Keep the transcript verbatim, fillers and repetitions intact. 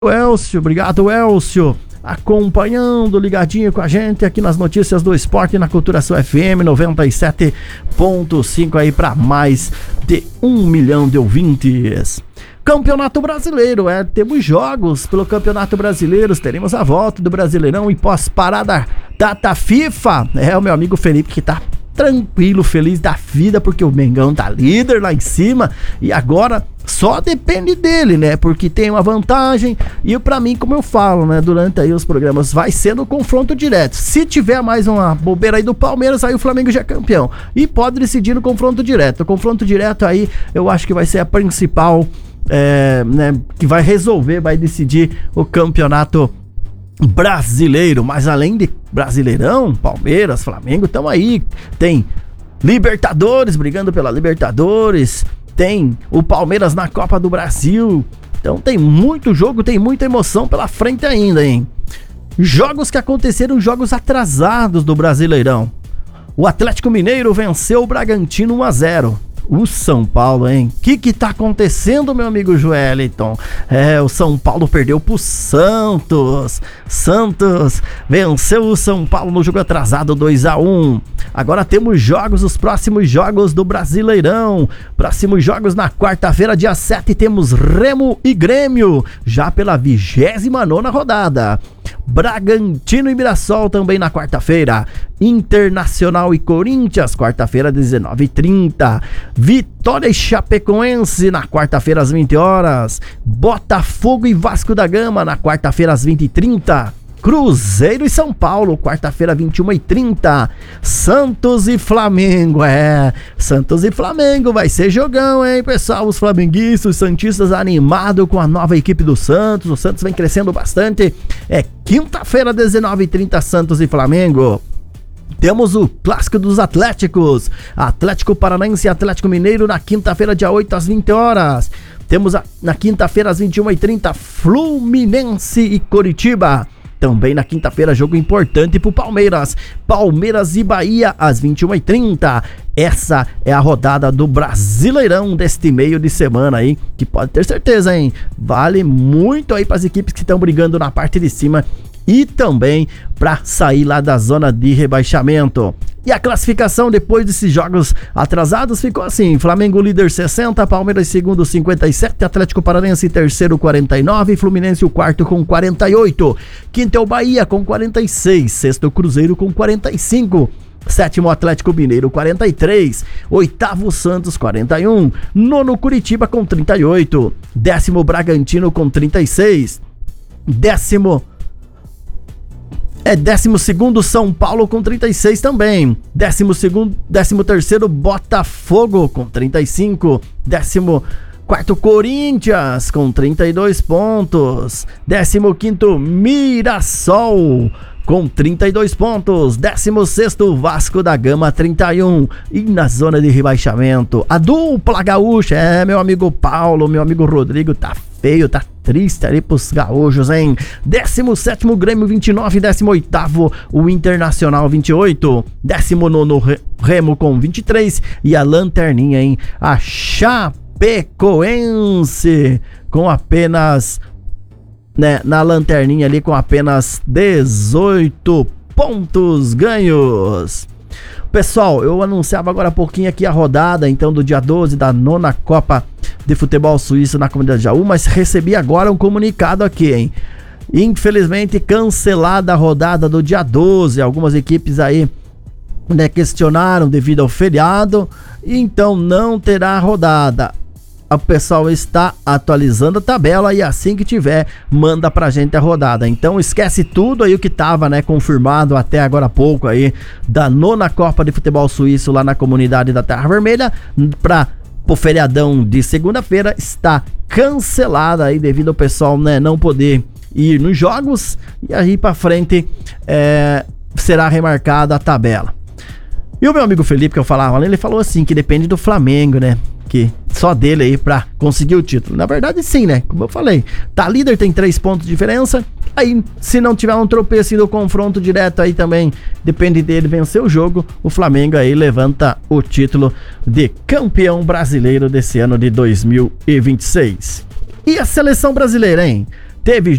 Elcio, obrigado Elcio, acompanhando, ligadinho com a gente aqui nas notícias do esporte na Culturação F M noventa e sete ponto cinco aí para mais de um milhão de ouvintes. Campeonato Brasileiro, é, temos jogos pelo Campeonato Brasileiro, teremos a volta do Brasileirão e pós-parada data FIFA, é o meu amigo Felipe que tá tranquilo, feliz da vida, porque o Mengão tá líder lá em cima e agora só depende dele, né? Porque tem uma vantagem e pra mim, como eu falo, né? Durante aí os programas, vai ser no confronto direto. Se tiver mais uma bobeira aí do Palmeiras, aí o Flamengo já é campeão e pode decidir no confronto direto. O confronto direto aí, eu acho que vai ser a principal, é, né? Que vai resolver, vai decidir o campeonato brasileiro, mas além de Brasileirão, Palmeiras, Flamengo, estão aí, tem Libertadores, brigando pela Libertadores, tem o Palmeiras na Copa do Brasil, então tem muito jogo, tem muita emoção pela frente ainda, hein? Jogos que aconteceram, jogos atrasados do Brasileirão. O Atlético Mineiro venceu o Bragantino um a zero. O São Paulo, hein? O que que tá acontecendo, meu amigo Joeliton? É, o São Paulo perdeu pro Santos. Santos venceu o São Paulo no jogo atrasado dois a um. Agora temos jogos, os próximos jogos do Brasileirão. Próximos jogos na quarta-feira, dia sete, temos Remo e Grêmio, já pela vigésima nona rodada. Bragantino e Mirassol também na quarta-feira. Internacional e Corinthians, quarta-feira, dezenove e trinta. Vitória e Chapecoense na quarta-feira às vinte horas. Botafogo e Vasco da Gama na quarta-feira às vinte e trinta. Cruzeiro e São Paulo, quarta-feira, vinte e uma e trinta. Santos e Flamengo, é, Santos e Flamengo, vai ser jogão, hein, pessoal? Os flamenguistas, os santistas animados com a nova equipe do Santos. O Santos vem crescendo bastante. É quinta-feira, dezenove e trinta, Santos e Flamengo. Temos o clássico dos Atléticos, Atlético Paranaense e Atlético Mineiro na quinta-feira, dia oito, às vinte horas. Temos a, na quinta-feira, às vinte e uma e trinta, Fluminense e Coritiba. Também na quinta-feira, jogo importante pro Palmeiras. Palmeiras e Bahia, às vinte e uma e trinta. Essa é a rodada do Brasileirão deste meio de semana aí, que pode ter certeza, hein? Vale muito aí para as equipes que estão brigando na parte de cima e também para sair lá da zona de rebaixamento. E a classificação depois desses jogos atrasados ficou assim: Flamengo líder sessenta, Palmeiras segundo cinquenta e sete, Atlético Paranaense terceiro quarenta e nove, Fluminense o quarto com quarenta e oito, quinto é o Bahia com quarenta e seis, sexto o Cruzeiro com quarenta e cinco, sétimo Atlético Mineiro quarenta e três, oitavo Santos quarenta e um, nono Curitiba com trinta e oito, décimo Bragantino com trinta e seis, décimo É décimo segundo São Paulo com trinta e seis também. Décimo segundo, décimo terceiro Botafogo com trinta e cinco. Décimo quarto Corinthians com trinta e dois pontos. Décimo quinto Mirassol com trinta e dois pontos. Décimo sexto Vasco da Gama trinta e um. E na zona de rebaixamento, a dupla gaúcha, é, meu amigo Paulo, meu amigo Rodrigo, tá feio, tá triste ali pros gaúchos, hein? décimo sétimo Grêmio vinte e nove, décimo oitavo o Internacional vinte e oito, décimo nono Remo com vinte e três e a lanterninha, hein? A Chapecoense com apenas, né, na lanterninha ali com apenas dezoito pontos ganhos. Pessoal, eu anunciava agora há pouquinho aqui a rodada, então, do dia doze da nona Copa de Futebol Suíço na Comunidade Jaú, mas recebi agora um comunicado aqui, hein? Infelizmente cancelada a rodada do dia doze, algumas equipes aí, né, questionaram devido ao feriado, então não terá rodada. O pessoal está atualizando a tabela e assim que tiver, manda pra gente a rodada. Então esquece tudo aí o que tava, né, confirmado até agora há pouco aí, da nona Copa de Futebol Suíço lá na comunidade da Terra Vermelha, pra o feriadão de segunda-feira está cancelada aí devido ao pessoal, né, não poder ir nos jogos, e aí pra frente é, será remarcada a tabela. E o meu amigo Felipe, que eu falava, ele falou assim, que depende do Flamengo, né, que só dele aí pra conseguir o título. Na verdade sim, né, como eu falei, tá líder, tem três pontos de diferença, aí se não tiver um tropeço no confronto direto aí também, depende dele vencer o jogo, o Flamengo aí levanta o título de campeão brasileiro desse ano de dois mil e vinte e seis. E a seleção brasileira, hein? teve